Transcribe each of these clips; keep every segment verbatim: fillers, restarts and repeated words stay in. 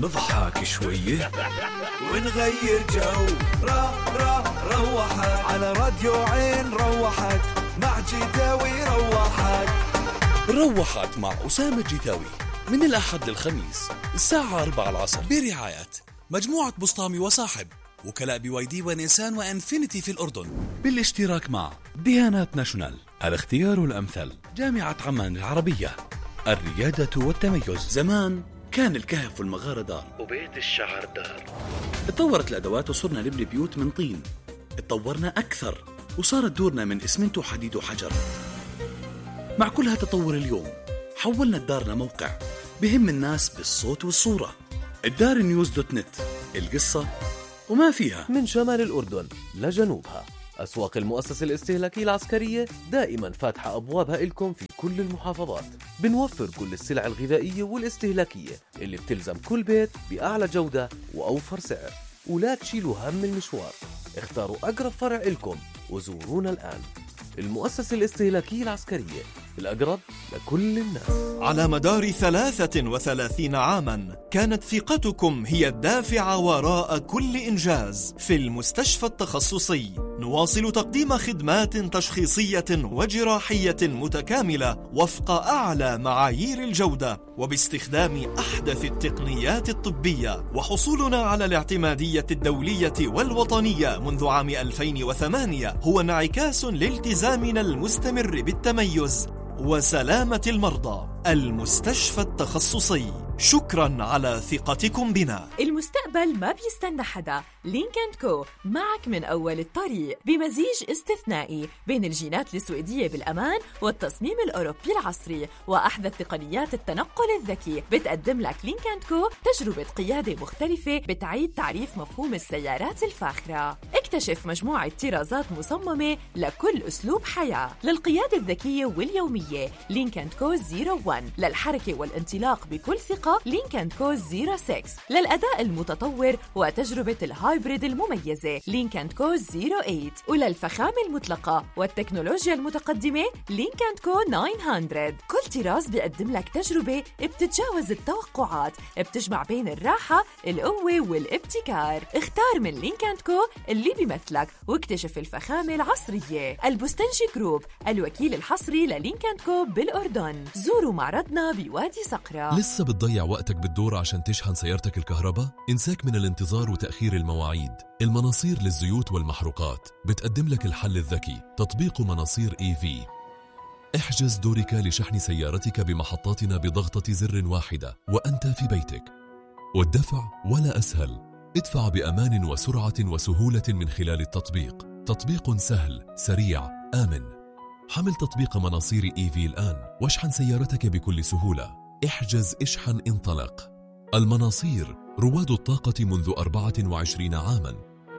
نضحك شوية ونغير جو. را را روحك على راديو عين روحك مع جيتاوي روحك. روحك مع أسامة جيتاوي من الأحد للخميس الساعة أربعة العصر برعاية مجموعة بسطامي وصاحب، وكلاء بي واي دي ونيسان وانفينيتي في الأردن، بالاشتراك مع ديانات ناشونال، الاختيار الأمثل، جامعة عمان العربية، الريادة والتميز. زمان كان الكهف والمغارة دار وبيت الشعر دار. اتطورت الأدوات وصرنا نبني بيوت من طين. اتطورنا أكثر وصارت دورنا من إسمنت وحديد وحجر. مع كل هالتطور اليوم حولنا الدار لموقع بهم الناس بالصوت والصورة. الدار نيوز دوت نت، القصة وما فيها. من شمال الأردن لجنوبها، أسواق المؤسسة الاستهلاكية العسكرية دائما فاتحة أبوابها إلكم في كل المحافظات. بنوفر كل السلع الغذائية والاستهلاكية اللي بتلزم كل بيت بأعلى جودة وأوفر سعر. ولا تشيلوا هم المشوار، اختاروا أقرب فرع إلكم وزورونا الآن. المؤسسة الاستهلاكية العسكرية، الأقرب لكل الناس. على مدار ثلاثة وثلاثين عاما كانت ثقتكم هي الدافع وراء كل إنجاز. في المستشفى التخصصي نواصل تقديم خدمات تشخيصية وجراحية متكاملة وفق أعلى معايير الجودة وباستخدام أحدث التقنيات الطبية. وحصولنا على الاعتمادية الدولية والوطنية منذ عام ألفين وثمانية هو انعكاس لالتزامنا المستمر بالتميز وسلامة المرضى. المستشفى التخصصي، شكرا على ثقتكم بنا. المستقبل ما بيستنى حدا. لينك أند كو معك من أول الطريق بمزيج استثنائي بين الجينات السويدية بالأمان والتصميم الأوروبي العصري وأحدث تقنيات التنقل الذكي. بتقدم لك لينك أند كو تجربة قيادة مختلفة بتعيد تعريف مفهوم السيارات الفاخرة. اكتشف مجموعة طرازات مصممة لكل أسلوب حياة. للقيادة الذكية واليومية لينك أند كو صفر واحد. للحركة والانطلاق بكل ثقة لينك أند كو صفر ستة. للأداء المتطور وتجربة الهايبريد المميزة لينك أند كو صفر ثمانية. وللفخامة المطلقة والتكنولوجيا المتقدمة لينك أند كو تسعمية. كل طراز بيقدم لك تجربة بتتجاوز التوقعات، بتجمع بين الراحة، القوة والابتكار. اختار من لينك أند كو اللي بيمثلك واكتشف الفخامة العصرية. البستنجي جروب، الوكيل الحصري للينك أند كو بالأردن. زوروا معرضنا بوادي صقرة. لسه بتضيع وقتك بالدور عشان تشحن سيارتك الكهرباء؟ انساك من الانتظار وتأخير المواعيد. المناصير للزيوت والمحروقات بتقدم لك الحل الذكي، تطبيق مناصير إي في. احجز دورك لشحن سيارتك بمحطاتنا بضغطة زر واحدة وأنت في بيتك، والدفع ولا أسهل. ادفع بأمان وسرعة وسهولة من خلال التطبيق. تطبيق سهل، سريع، آمن. حمل تطبيق مناصير إي في الآن واشحن سيارتك بكل سهولة. احجز، اشحن، انطلق. المناصير، رواد الطاقة منذ أربعة وعشرين عاماً.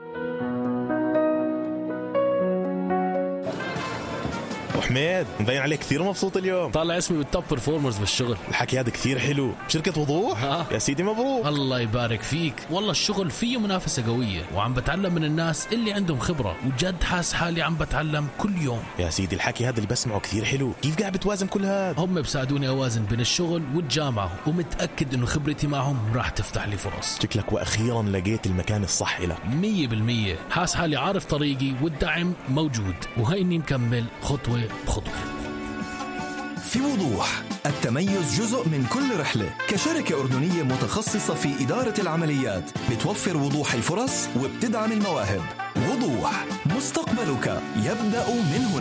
حميد، مبين عليك كثير مبسوط اليوم. طالع اسمي بالتوب برفورمرز بالشغل. الحكي هذا كثير حلو. بشركة وضوح؟ ها. يا سيدي مبروك. الله يبارك فيك. والله الشغل فيه منافسة قوية وعم بتعلم من الناس اللي عندهم خبرة، وجد حاس حالي عم بتعلم كل يوم. يا سيدي الحكي هذا اللي بسمعه كثير حلو. كيف قاعد بتوازن كل هذا؟ هم بساعدوني أوازن بين الشغل والجامعة، ومتأكد إنه خبرتي معهم راح تفتح لي فرص. شكلك وأخيرا لقيت المكان الصح لك. مية بالمية. حاس حالي عارف طريقي والدعم موجود، وهيني مكمل خطوة بخطوة. في وضوح، التميز جزء من كل رحلة. كشركة أردنية متخصصة في إدارة العمليات بتوفر وضوح الفرص وبتدعم المواهب. وضوح، مستقبلك يبدأ من هنا.